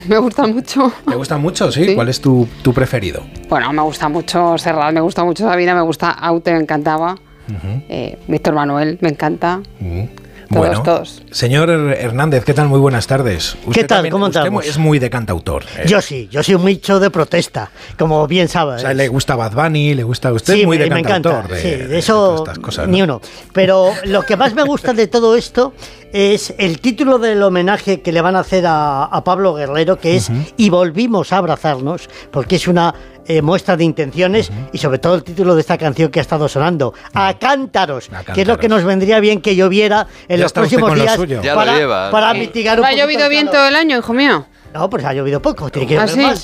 Me gusta mucho. ¿Te gusta mucho? ¿Sí? Sí. ¿Cuál es tu preferido? Bueno, me gusta mucho Serrat, me gusta mucho Sabina, me gusta Aute, me encantaba. Víctor Manuel, me encanta. Todos. Señor Hernández, ¿qué tal? Muy buenas tardes. ¿Qué tal? ¿Cómo estamos? Usted es muy de cantautor. Yo soy un mucho de protesta, como bien sabes. O sea, le gusta Bad Bunny, le gusta usted, sí, muy de me cantautor. Encanta. De eso estas cosas, ¿no? Ni uno. Pero lo que más me gusta de todo esto es el título del homenaje que le van a hacer a Pablo Guerrero, que es Y volvimos a abrazarnos, porque es una muestra de intenciones y sobre todo el título de esta canción que ha estado sonando, A Cántaros, que es lo que nos vendría bien que lloviera en los próximos días para mitigar un poco. ¿Ha llovido bien todo el año, hijo mío? No, pues ha llovido poco, tiene que llover más.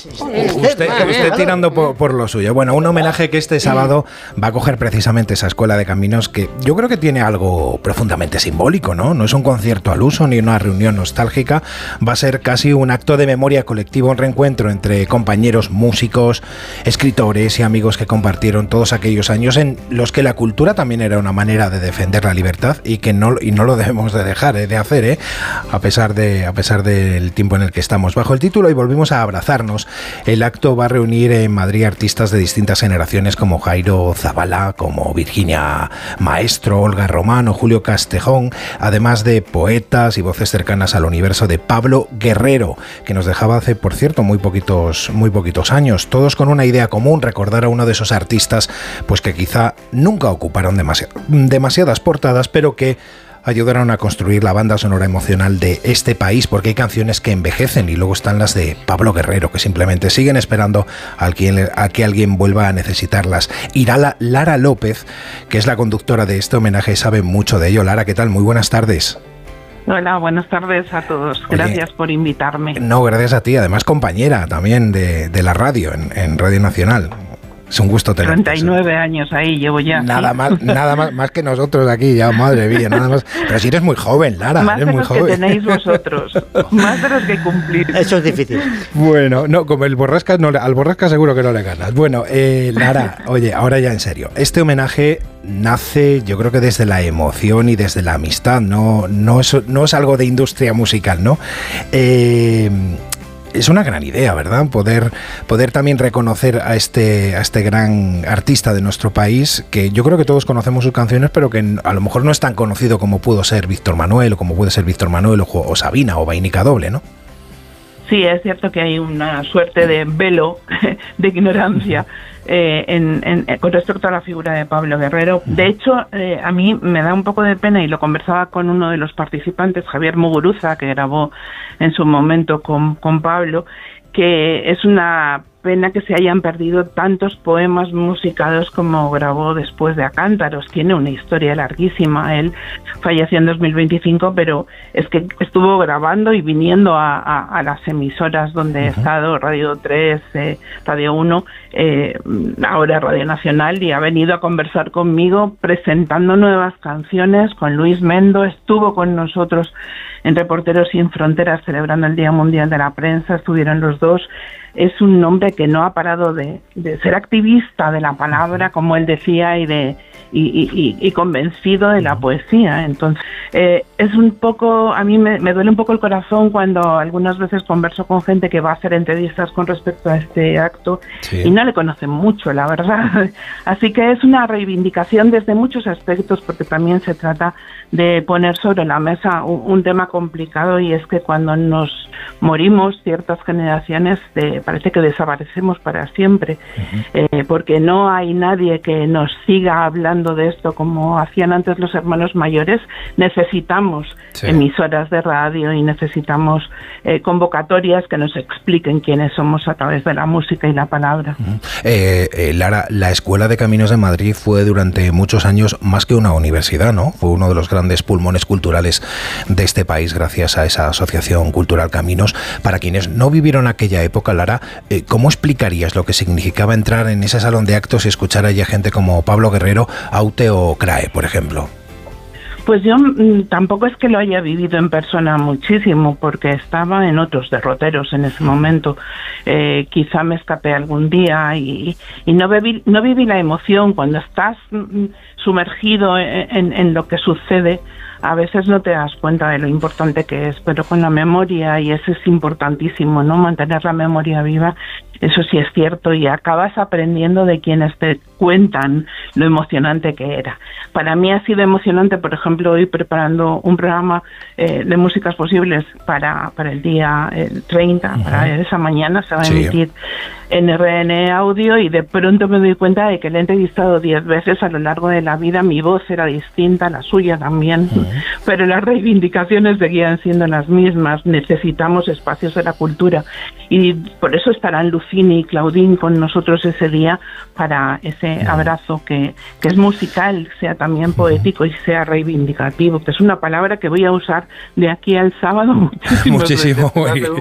Usted tirando por lo suyo. Bueno, un homenaje que este sábado va a coger precisamente esa Escuela de Caminos, que yo creo que tiene algo profundamente simbólico, ¿no? No es un concierto al uso ni una reunión nostálgica, va a ser casi un acto de memoria colectivo, un reencuentro entre compañeros músicos, escritores y amigos que compartieron todos aquellos años en los que la cultura también era una manera de defender la libertad y no lo debemos de dejar de hacer, a pesar del tiempo en el que estamos. Bajo el título Y volvimos a abrazarnos, el acto va a reunir en Madrid artistas de distintas generaciones como Jairo Zabala, como Virginia Maestro, Olga Román o Julio Castejón, además de poetas y voces cercanas al universo de Pablo Guerrero, que nos dejaba hace, por cierto, muy poquitos años, todos con una idea común: recordar a uno de esos artistas pues que quizá nunca ocuparon demasiadas portadas, pero que ayudaron a construir la banda sonora emocional de este país, porque hay canciones que envejecen y luego están las de Pablo Guerrero, que simplemente siguen esperando a que alguien vuelva a necesitarlas. Y Lara López, que es la conductora de este homenaje, sabe mucho de ello. Lara, ¿qué tal? Muy buenas tardes. Hola, buenas tardes a todos. Gracias por invitarme. No, gracias a ti. Además, compañera también de la radio, en Radio Nacional. Es un gusto tenerte. 39 años ahí llevo ya. Nada más que nosotros aquí, ya, madre mía, nada más. Pero si eres muy joven, Lara, más eres de muy los joven. Que tenéis vosotros, más de los que cumplís. Eso es difícil. Bueno, no, como el Borrascas, al Borrascas seguro que no le ganas. Bueno, Lara, oye, ahora ya en serio. Este homenaje nace, yo creo que desde la emoción y desde la amistad, no es algo de industria musical, ¿no? Es una gran idea, ¿verdad? Poder también reconocer a este gran artista de nuestro país, que yo creo que todos conocemos sus canciones, pero que a lo mejor no es tan conocido como pudo ser Víctor Manuel, o como puede ser Víctor Manuel o Sabina o Vainica Doble, ¿no? Sí, es cierto que hay una suerte de velo de ignorancia con respecto a la figura de Pablo Guerrero. De hecho, a mí me da un poco de pena, y lo conversaba con uno de los participantes, Javier Muguruza, que grabó en su momento con Pablo, que es una pena que se hayan perdido tantos poemas musicados como grabó después de A Cántaros. Tiene una historia larguísima. Él falleció en 2025, pero es que estuvo grabando y viniendo a las emisoras donde he estado, Radio 3, Radio 1, ahora Radio Nacional, y ha venido a conversar conmigo presentando nuevas canciones con Luis Mendo. Estuvo con nosotros en Reporteros Sin Fronteras celebrando el Día Mundial de la Prensa, estuvieron los dos. Es un hombre que no ha parado de ser activista de la palabra, como él decía, y convencido de la poesía. Entonces, es un poco, a mí me duele un poco el corazón cuando algunas veces converso con gente que va a hacer entrevistas con respecto a este acto, sí, y no le conocen mucho, la verdad. Así que es una reivindicación desde muchos aspectos, porque también se trata de poner sobre la mesa un tema complicado, y es que cuando nos morimos, ciertas generaciones parece que desaparecemos para siempre, porque no hay nadie que nos siga hablando de esto como hacían antes los hermanos mayores. Necesitamos emisoras de radio y necesitamos convocatorias que nos expliquen quiénes somos a través de la música y la palabra. Lara, la Escuela de Caminos de Madrid fue durante muchos años más que una universidad, ¿no? Fue uno de los grandes pulmones culturales de este país, gracias a esa asociación cultural Caminos. Para quienes no vivieron aquella época, Lara, ¿cómo explicarías lo que significaba entrar en ese salón de actos y escuchar a gente como Pablo Guerrero, Aute o Crae, por ejemplo? Pues yo tampoco es que lo haya vivido en persona muchísimo, porque estaba en otros derroteros en ese momento. Quizá me escapé algún día y no viví la emoción. Cuando estás sumergido en lo que sucede, a veces no te das cuenta de lo importante que es, pero con la memoria, y eso es importantísimo, ¿no? Mantener la memoria viva, eso sí es cierto, y acabas aprendiendo de quienes te cuentan lo emocionante que era. Para mí ha sido emocionante, por ejemplo, hoy preparando un programa de músicas posibles para el día 30, para esa mañana se va a emitir en RN Audio, y de pronto me doy cuenta de que le he entrevistado 10 veces a lo largo de la vida. Mi voz era distinta, la suya también, pero las reivindicaciones seguían siendo las mismas. Necesitamos espacios de la cultura, y por eso estarán Lucini y Claudín con nosotros ese día para ese abrazo que es musical, sea también poético y sea reivindicativo, que es una palabra que voy a usar de aquí al sábado muchísimo.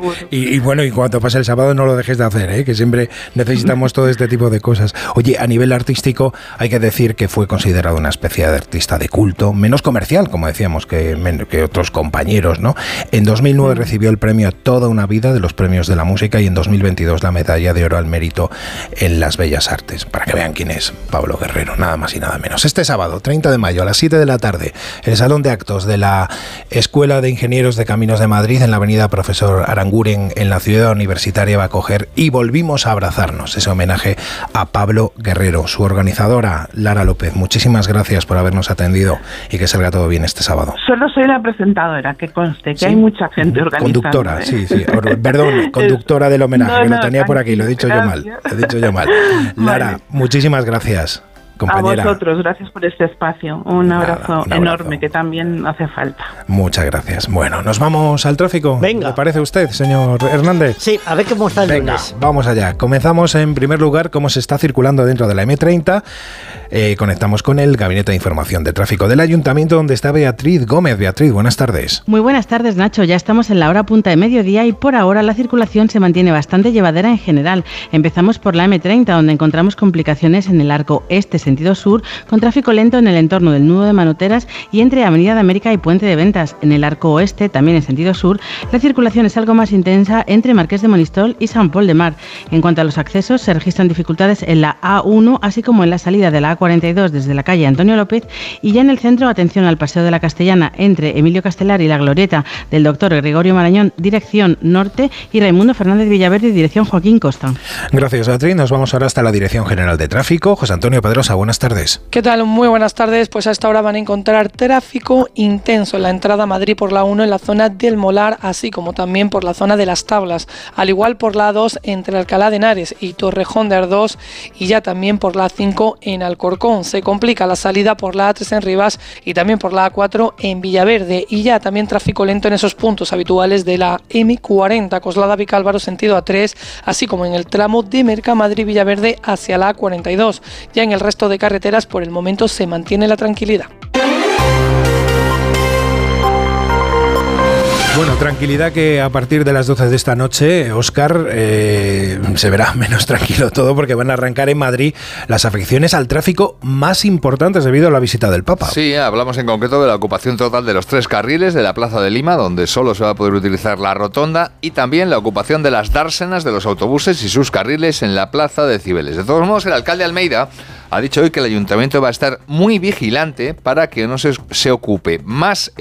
Y bueno, y cuando pase el sábado no lo dejes de hacer, que siempre necesitamos todo este tipo de cosas. Oye, a nivel artístico hay que decir que fue considerado una especie de artista de culto, menos comercial, como decíamos, que otros compañeros, ¿no? En 2009 recibió el premio Toda una vida de los Premios de la Música, y en 2022 la medalla de oro al mérito en las Bellas Artes, para que vean quién es Pablo Guerrero, nada más y nada menos. Este sábado, 30 de mayo, a las 7 de la tarde, el Salón de Actos de la Escuela de Ingenieros de Caminos de Madrid, en la avenida Profesor Aranguren, en la ciudad universitaria, va a acoger Y volvimos a abrazarnos, ese homenaje a Pablo Guerrero. Su organizadora, Lara López, muchísimas gracias por habernos atendido, y que salga todo bien este sábado. Solo soy la presentadora, que conste, que hay mucha gente organizando. Conductora, sí. Perdón, conductora del homenaje, que lo tenía por aquí, lo he dicho yo mal. Lara, muchísimas gracias, compañera. A vosotros, gracias por este espacio. Un abrazo enorme, que también hace falta. Muchas gracias. Bueno, ¿nos vamos al tráfico? Venga. ¿Le parece a usted, señor Hernández? Sí, a ver cómo está el lunes. Vamos allá. Comenzamos en primer lugar cómo se está circulando dentro de la M30. Conectamos con el Gabinete de Información de Tráfico del Ayuntamiento, donde está Beatriz Gómez. Beatriz, buenas tardes. Muy buenas tardes, Nacho. Ya estamos en la hora punta de mediodía, y por ahora la circulación se mantiene bastante llevadera en general. Empezamos por la M30, donde encontramos complicaciones en el arco este sentido sur, con tráfico lento en el entorno del nudo de Manoteras y entre Avenida de América y Puente de Ventas. En el arco oeste, también en sentido sur, la circulación es algo más intensa entre Marqués de Monistol y San Pol de Mar. En cuanto a los accesos, se registran dificultades en la A1, así como en la salida de la A42 desde la calle Antonio López, y ya en el centro, atención al Paseo de la Castellana entre Emilio Castelar y la glorieta del Dr. Gregorio Marañón, dirección norte, y Raimundo Fernández Villaverde, dirección Joaquín Costa. Gracias, Beatriz. Nos vamos ahora hasta la Dirección General de Tráfico. José Antonio Pedrosa, buenas tardes. ¿Qué tal? Muy buenas tardes. Pues a esta hora van a encontrar tráfico intenso en la entrada a Madrid por la 1 en la zona del Molar, así como también por la zona de Las Tablas, al igual por la 2 entre Alcalá de Henares y Torrejón de Ardós, y ya también por la 5 en Alcorcón. Se complica la salida por la A3 en Rivas y también por la A4 en Villaverde, y ya también tráfico lento en esos puntos habituales de la M40, Coslada Vicálvaro sentido A3, así como en el tramo de Mercamadrid-Villaverde hacia la A42. Ya en el resto de carreteras, por el momento se mantiene la tranquilidad. Bueno, tranquilidad que a partir de las 12 de esta noche, Óscar, se verá menos tranquilo todo, porque van a arrancar en Madrid las afecciones al tráfico más importantes debido a la visita del Papa. Sí, hablamos en concreto de la ocupación total de los 3 carriles de la Plaza de Lima, donde solo se va a poder utilizar la rotonda, y también la ocupación de las dársenas de los autobuses y sus carriles en la Plaza de Cibeles. De todos modos, el alcalde Almeida ha dicho hoy que el ayuntamiento va a estar muy vigilante para que no se ocupe más